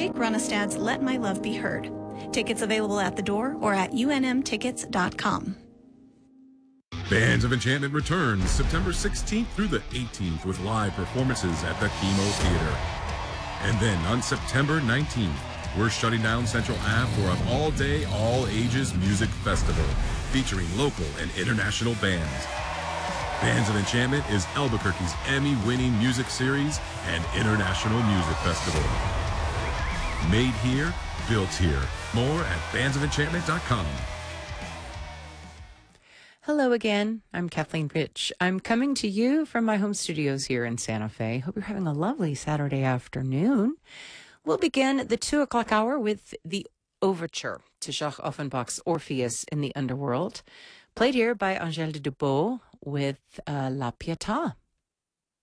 Jake Runestad's Let My Love Be Heard. Tickets available at the door or at unmtickets.com. Bands of Enchantment returns September 16th through the 18th with live performances at the Chemo Theater. And then on September 19th, we're shutting down Central Ave for an all-day, all-ages music festival featuring local and international bands. Bands of Enchantment is Albuquerque's Emmy-winning music series and international music festival. Made here, built here. More at bandsofenchantment.com. Hello again. I'm Kathleen Rich. I'm coming to you from my home studios here in Santa Fe. Hope you're having a lovely Saturday afternoon. We'll begin the 2 o'clock hour with the overture to Jacques Offenbach's Orpheus in the Underworld, played here by Angèle de Debout with La Pietà.